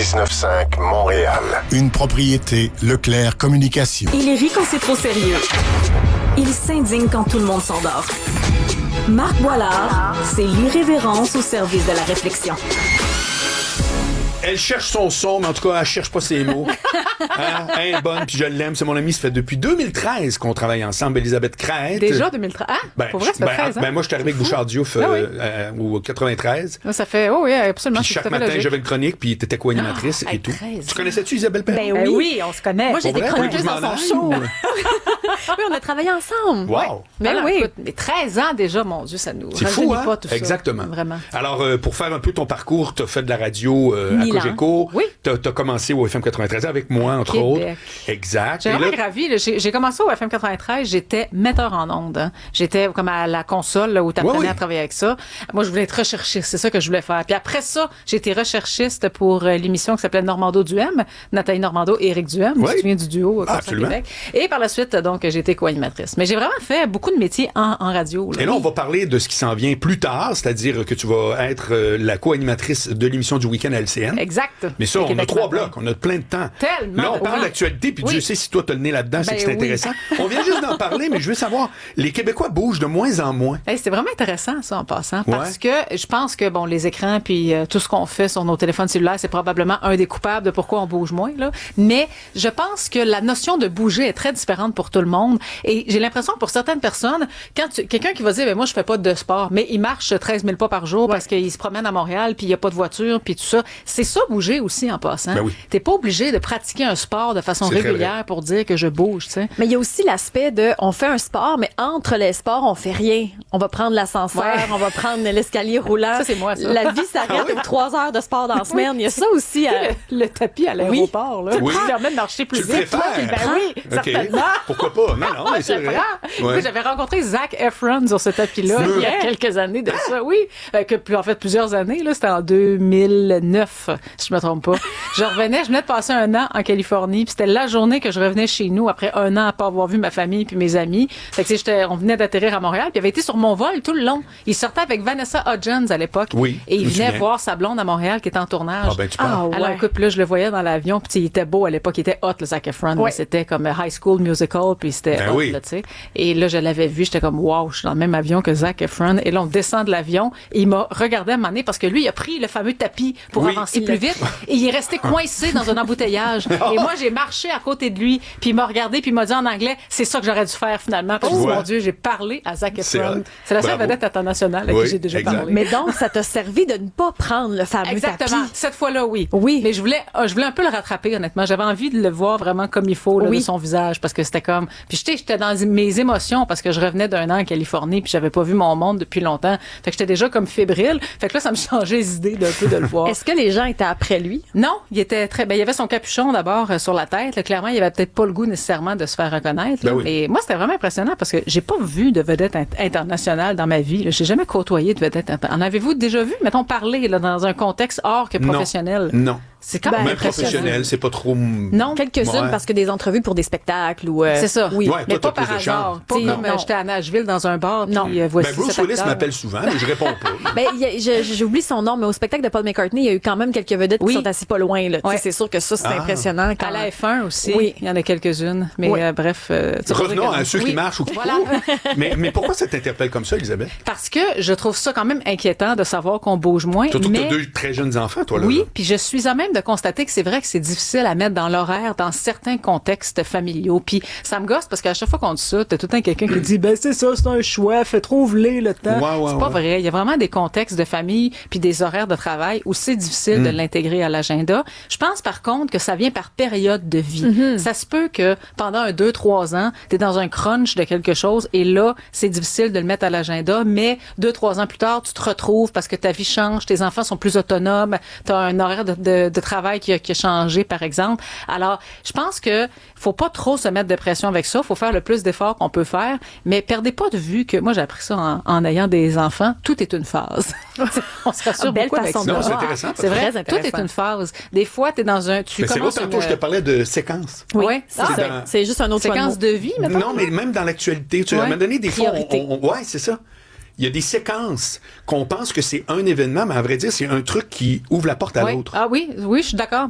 99.5 Montréal. Une propriété Leclerc Communication. Il rit quand c'est trop sérieux. Il s'indigne quand tout le monde s'endort. Marc Boilard, c'est l'irrévérence au service de la réflexion. Elle cherche son son, mais en tout cas, elle cherche pas ses mots. Elle est bonne, puis je l'aime. C'est mon amie. Ça fait depuis 2013 qu'on travaille ensemble. Elisabeth Crête. Déjà 2013? Ah, pour vrai, ça fait 13 ans. Moi, je suis arrivé avec Bouchard Diouf au 93. Ça fait, oui, absolument. Puis chaque matin, j'avais une chronique, puis t'étais co-animatrice et tout. Tu connaissais-tu Isabelle Perron? Ben oui, on se connaît. Moi, j'étais chroniqueuse dans son show. Oui, on a travaillé ensemble. Wow! Mais oui. Écoute, mais 13 ans déjà, mon Dieu, ça nous c'est fou, hein? Pas tout ça. Exactement. Vraiment. Alors, pour faire un peu ton parcours, t'as fait de la radio à Cogeco. Oui. T'as commencé au FM 93 avec moi, entre autres. Exact. J'ai vraiment gravi. J'ai commencé au FM 93, j'étais metteur en ondes. Hein. J'étais comme à la console là, où t'apprenais à travailler avec ça. Moi, je voulais être recherchiste. C'est ça que je voulais faire. Puis après ça, j'ai été recherchiste pour l'émission qui s'appelait Normando Duhem. Nathalie Normando et Éric Duhem. Tu te souviens du duo comme ça, Québec. Et par la suite, donc, j'ai été co-animatrice. Mais j'ai vraiment fait beaucoup de métiers en radio. Là. Et là, on va parler de ce qui s'en vient plus tard, c'est-à-dire que tu vas être la co-animatrice de l'émission du week-end à LCN. Exact. Mais ça, on a 3 blocs, on a plein de temps. Tellement. Là, on parle d'actualité, puis Dieu sait si toi, t'as le nez là-dedans, c'est que c'est intéressant. On vient juste d'en parler, mais je veux savoir, les Québécois bougent de moins en moins. C'est vraiment intéressant, ça, en passant, parce que je pense que, bon, les écrans, puis tout ce qu'on fait sur nos téléphones cellulaires, c'est probablement un des coupables de pourquoi on bouge moins, là. Mais je pense que la notion de bouger est très différente pour tout le monde. Et j'ai l'impression que pour certaines personnes, quelqu'un qui va dire, moi, je fais pas de sport, mais il marche 13 000 pas par jour parce qu'il se promène à Montréal, puis il y a pas de voiture, puis tout ça. C'est ça, bouger aussi, en passant. Ben oui. T'es pas obligé de pratiquer un sport de façon régulière pour dire que je bouge, tu sais. Mais il y a aussi l'aspect de, on fait un sport, mais entre les sports, on fait rien. On va prendre l'ascenseur, on va prendre l'escalier roulant. Ça, c'est moi, ça. La vie s'arrête avec 3 heures de sport dans la semaine. Il y a ça aussi. Le tapis à l'aéroport, là. Oui. Qui permet de marcher plus tu le vite. préfères? Oui, certainement. Pourquoi pas? Non, mais c'est vrai. Moi, j'avais rencontré Zac Efron sur ce tapis-là il y a quelques années de ça. Oui. En fait, plusieurs années, là. C'était en 2009, si je me trompe pas. Je venais de passer un an en Californie, puis c'était la journée que je revenais chez nous après un an à pas avoir vu ma famille puis mes amis. Fait que on venait d'atterrir à Montréal, puis il avait été sur mon vol tout le long. Il sortait avec Vanessa Hudgens à l'époque. Oui. Et il venait voir sa blonde à Montréal qui était en tournage. Ah ben tu parles. Alors écoute, là je le voyais dans l'avion, puis il était beau à l'époque, il était hot le Zac Efron. C'était comme High School Musical, puis c'était hot là, tu sais. Et là je l'avais vu, j'étais comme wow, je suis dans le même avion que Zac Efron. Et là on descend de l'avion, et il m'a regardé à un moment donné parce que lui il a pris le fameux tapis pour avancer plus vite, et il est resté coincé dans un embouteillage. Et moi j'ai marché à côté de lui, puis il m'a regardé, puis il m'a dit en anglais, c'est ça que j'aurais dû faire finalement. Parce que mon Dieu, j'ai parlé à Zac Efron. C'est la seule vedette internationale à qui j'ai déjà parlé. Mais donc ça t'a servi de ne pas prendre le fameux Exactement. tapis. Cette fois-là, oui. Oui. Mais je voulais un peu le rattraper, honnêtement. J'avais envie de le voir vraiment comme il faut, là, de son visage, parce que c'était comme... Puis j'étais dans mes émotions, parce que je revenais d'un an en Californie, puis j'avais pas vu mon monde depuis longtemps. Fait que j'étais déjà comme fébrile. Fait que là, ça me changeait les idées d'un peu de le voir. Est-ce que les gens étaient après lui? Non, il était très... il y avait son capuchon d'abord sur la tête. Là. Clairement, il avait peut-être pas le goût nécessairement de se faire reconnaître. Là. Et moi, c'était vraiment impressionnant parce que j'ai pas vu de vedette internationale dans ma vie. Là. J'ai jamais côtoyé de vedette internationale. En avez-vous déjà vu, mettons, parler là, dans un contexte hors que professionnel? Non. C'est quand même professionnel, c'est pas trop... Non, quelques-unes parce que des entrevues pour des spectacles ou... C'est ça. Oui. Mais pas par hasard. Pas comme j'étais à Nashville dans un bar. Non. Puis, voici Bruce Willis m'appelle souvent, mais je réponds pas. J'oublie son nom, mais au spectacle de Paul McCartney, il y a eu quand même quelques vedettes qui sont assis pas loin. Là. C'est sûr que ça, c'est impressionnant. À la F1 aussi, il y en a quelques-unes. Mais bref... Revenons à ceux qui marchent ou qui courent. Mais pourquoi ça t'interpelle comme ça, Elisabeth? Parce que je trouve ça quand même inquiétant de savoir qu'on bouge moins. Surtout que t'as 2 très jeunes enfants, toi, là. Oui, puis je suis à même de constater que c'est vrai que c'est difficile à mettre dans l'horaire dans certains contextes familiaux. Puis ça me gosse parce qu'à chaque fois qu'on dit ça, t'as tout le temps quelqu'un qui dit c'est ça, c'est un choix, fait trop vler le temps. C'est pas vrai. Il y a vraiment des contextes de famille puis des horaires de travail où c'est difficile de l'intégrer à l'agenda. Je pense par contre que ça vient par période de vie. Ça se peut que pendant 2-3 ans, t'es dans un crunch de quelque chose et là, c'est difficile de le mettre à l'agenda, mais 2-3 ans plus tard, tu te retrouves parce que ta vie change, tes enfants sont plus autonomes, t'as un horaire de travail qui a changé, par exemple. Alors, je pense que faut pas trop se mettre de pression avec ça. Faut faire le plus d'efforts qu'on peut faire, mais perdez pas de vue que, moi, j'ai appris ça en ayant des enfants, tout est une phase. On se rassure beaucoup avec ça. Non, c'est intéressant. C'est vrai, tout est une phase. Des fois, t'es dans un... C'est vrai, tantôt, je te parlais de séquences. Oui, c'est juste un autre séquence de vie, maintenant. Non, mais même dans l'actualité. Tu m'as donné des fois, ouais, c'est ça. Il y a des séquences qu'on pense que c'est un événement, mais à vrai dire, c'est un truc qui ouvre la porte à l'autre. Ah oui, je suis d'accord.